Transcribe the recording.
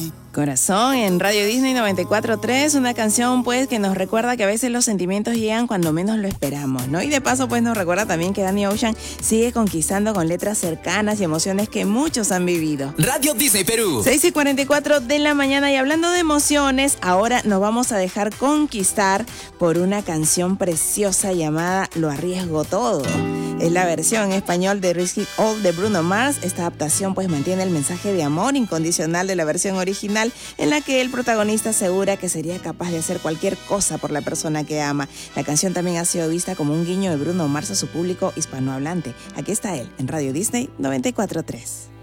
Corazón en Radio Disney 94.3, una canción pues que nos recuerda que a veces los sentimientos llegan cuando menos lo esperamos, ¿no? Y de paso pues nos recuerda también que Danny Ocean sigue conquistando con letras cercanas y emociones que muchos han vivido. Radio Disney Perú. 6:44 de la mañana, y hablando de emociones, ahora nos vamos a dejar conquistar por una canción preciosa llamada Lo Arriesgo Todo. Es la versión en español de Risk It All de Bruno Mars. Esta adaptación pues mantiene el mensaje de amor incondicional de la versión original, en la que el protagonista asegura que sería capaz de hacer cualquier cosa por la persona que ama. La canción también ha sido vista como un guiño de Bruno Mars a su público hispanohablante. Aquí está él, en Radio Disney 94.3.